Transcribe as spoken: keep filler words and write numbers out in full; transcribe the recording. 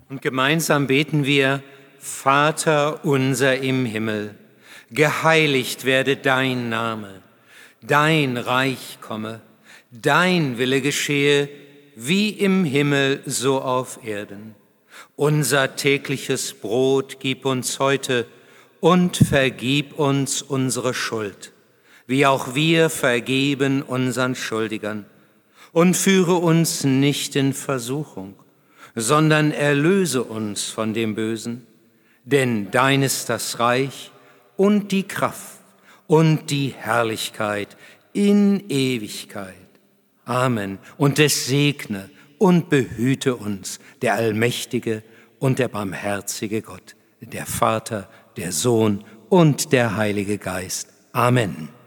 Und gemeinsam beten wir: Vater unser im Himmel, geheiligt werde dein Name, dein Reich komme, dein Wille geschehe, wie im Himmel so auf Erden. Unser tägliches Brot gib uns heute und vergib uns unsere Schuld, wie auch wir vergeben unseren Schuldigern. Und führe uns nicht in Versuchung, sondern erlöse uns von dem Bösen. Denn dein ist das Reich und die Kraft und die Herrlichkeit in Ewigkeit. Amen. Und es segne und behüte uns der allmächtige und der barmherzige Gott, der Vater, der Sohn und der Heilige Geist. Amen.